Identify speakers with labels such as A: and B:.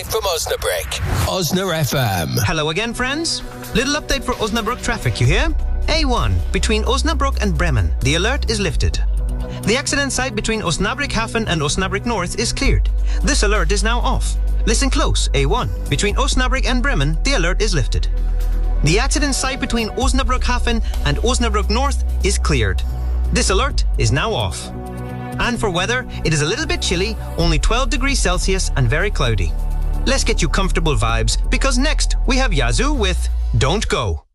A: live from Osnabrück. Osna FM.
B: Hello again, friends. Little update for Osnabrück traffic, you hear? A1, between Osnabrück and Bremen, the alert is lifted. The accident site between Osnabrück Hafen and Osnabrück North is cleared. This alert is now off. Listen close, A1, between Osnabrück and Bremen, the alert is lifted. The accident site between Osnabrück Hafen and Osnabrück North is cleared. This alert is now off. And for weather, it is a little bit chilly, only 12 degrees Celsius and very cloudy. Let's get you comfortable vibes, because next we have Yazoo with Don't Go.